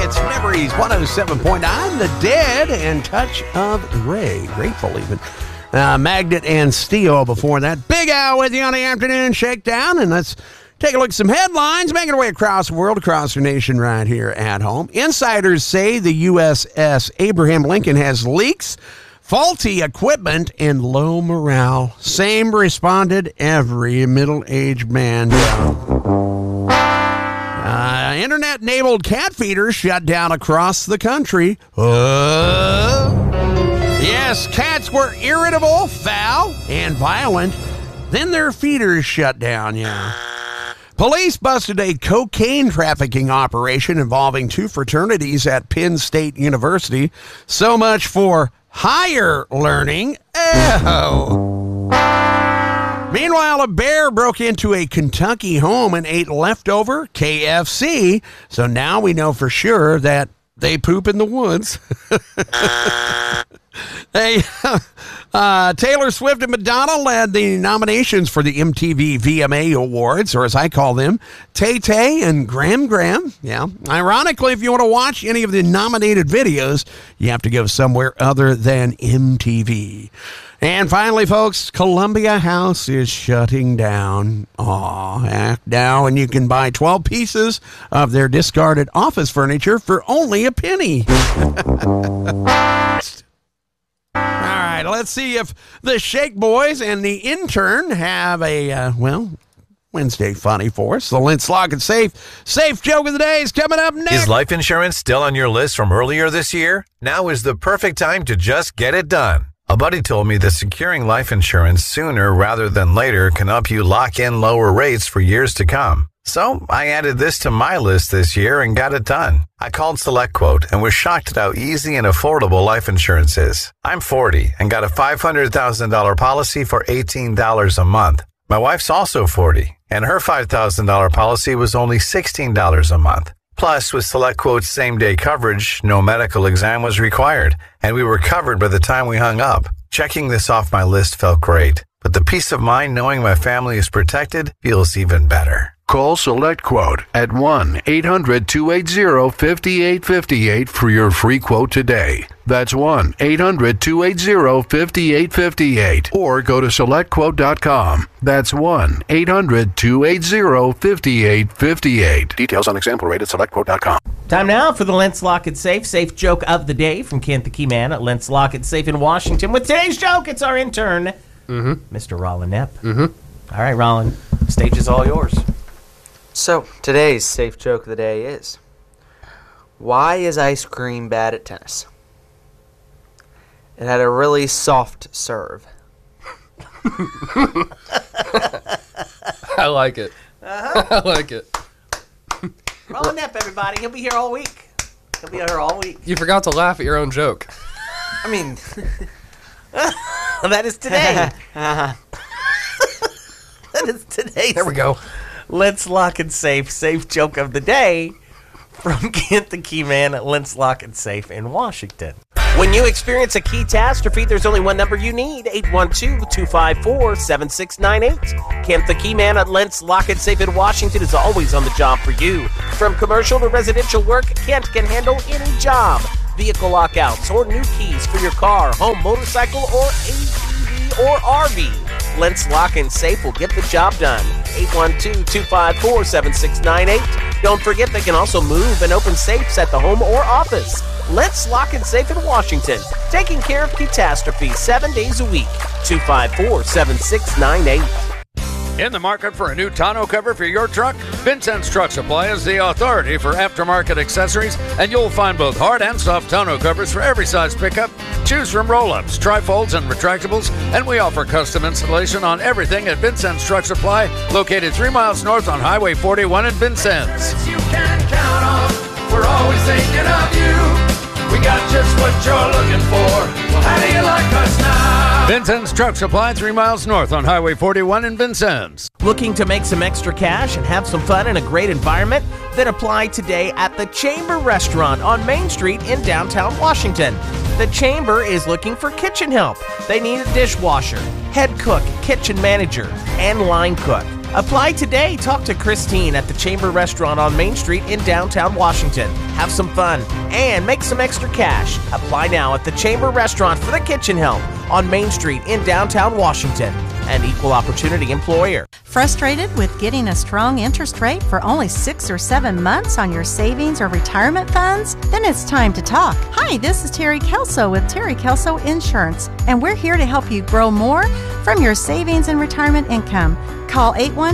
It's Memories 107.9, The Dead, and Touch of Ray. Grateful, even. Magnet and Steel before that. Big Al with you on the afternoon shakedown, and let's take a look at some headlines making their way across the world, across the nation right here at home. Insiders say the USS Abraham Lincoln has leaks, faulty equipment, and low morale. Same responded every middle-aged man. Internet-enabled cat feeders shut down across the country. Yes, cats were irritable, foul, and violent. Then their feeders shut down, Police busted a cocaine trafficking operation involving two fraternities at Penn State University. So much for higher learning. Meanwhile, a bear broke into a Kentucky home and ate leftover KFC. So now we know for sure that they poop in the woods. Taylor Swift and Madonna led the nominations for the MTV VMA Awards, or as I call them, Tay-Tay and Gram. Yeah. Ironically, if you want to watch any of the nominated videos, you have to go somewhere other than MTV. And finally, folks, Columbia House is shutting down. Act now, and you can buy 12 pieces of their discarded office furniture for only a penny. All right, let's see if the Shake Boys and the intern have a, Wednesday funny for us. The Lentz Lock and Safe joke of the day is coming up next. Is life insurance still on your list from earlier this year? Now is the perfect time to just get it done. A buddy told me that securing life insurance sooner rather than later can help you lock in lower rates for years to come. So I added this to my list this year and got it done. I called SelectQuote and was shocked at how easy and affordable life insurance is. I'm 40 and got a $500,000 policy for $18 a month. My wife's also 40 and her $5,000 policy was only $16 a month. Plus, with SelectQuote's same-day coverage, no medical exam was required, and we were covered by the time we hung up. Checking this off my list felt great, but the peace of mind knowing my family is protected feels even better. Call SelectQuote at 1-800-280-5858 for your free quote today. That's 1-800-280-5858. Or go to SelectQuote.com. That's 1-800-280-5858. Details on example rate at SelectQuote.com. Time now for the Lentz Lock and Safe joke of the day from Kent the Key Man at Lentz Lock and Safe in Washington. With today's joke, it's our intern, Mr. Rollin Knepp. All right, Rollin, the stage is all yours. So, today's safe joke of the day is, why is ice cream bad at tennis? It had a really soft serve. I like it. I like it. Rollin Knepp, everybody. He'll be here all week. You forgot to laugh at your own joke. I mean... that is today. That is today's... There we go. Lentz Lock and Safe joke of the day from Kent the Key Man at Lentz Lock and Safe in Washington. When you experience a catastrophe, there's only one number you need, 812-254-7698. Kent the Key Man at Lentz Lock and Safe in Washington is always on the job for you. From commercial to residential work, Kent can handle any job. Vehicle lockouts or new keys for your car, home, motorcycle, or ATV or RV. Lentz Lock and Safe will get the job done. 812-254-7698. Don't forget they can also move and open safes at the home or office. Lentz Lock and Safe in Washington, taking care of catastrophes 7 days a week. 254-7698. In the market for a new tonneau cover for your truck? Vincent's Truck Supply is the authority for aftermarket accessories, and you'll find both hard and soft tonneau covers for every size pickup. Choose from roll-ups, trifolds, and retractables, and we offer custom installation on everything at Vincent's Truck Supply, located 3 miles north on Highway 41 in Vincennes. You can count on, we're always thinking of you. We got just what you're looking for. Well, how do you like us now? Vincent's Truck Supply, 3 miles north on Highway 41 in Vincennes. Looking to make some extra cash and have some fun in a great environment? Then apply today at the Chamber Restaurant on Main Street in downtown Washington. The Chamber is looking for kitchen help. They need a dishwasher, head cook, kitchen manager, and line cook. Apply today. Talk to Christine at the Chamber Restaurant on Main Street in downtown Washington. Have some fun and make some extra cash. Apply now at the Chamber Restaurant for the kitchen help on Main Street in downtown Washington. An equal opportunity employer. Frustrated with getting a strong interest rate for only 6 or 7 months on your savings or retirement funds? Then it's time to talk. Hi, this is Terry Kelso with Terry Kelso Insurance, and we're here to help you grow more from your savings and retirement income. Call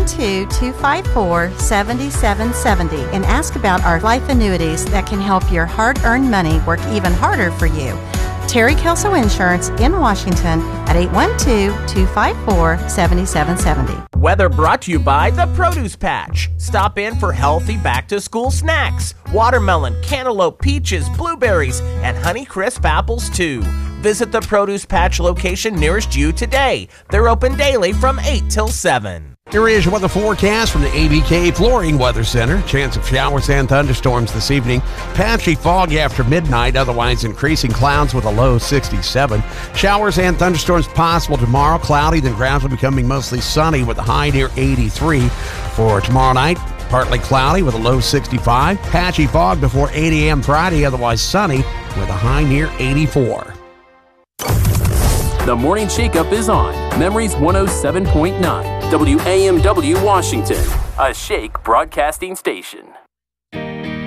812-254-7770 and ask about our life annuities that can help your hard-earned money work even harder for you. Terry Kelso Insurance in Washington at 812-254-7770. Weather brought to you by The Produce Patch. Stop in for healthy back-to-school snacks. Watermelon, cantaloupe, peaches, blueberries, and Honeycrisp apples too. Visit the Produce Patch location nearest you today. They're open daily from 8 till 7. Here is your weather forecast from the ABK Flooring Weather Center. Chance of showers and thunderstorms this evening. Patchy fog after midnight, otherwise increasing clouds with a low 67. Showers and thunderstorms possible tomorrow. Cloudy, then gradually becoming mostly sunny with a high near 83. For tomorrow night, partly cloudy with a low 65. Patchy fog before 8 a.m. Friday, otherwise sunny with a high near 84. The Morning Shakeup is on Memories 107.9 WAMW Washington, a Shake broadcasting station.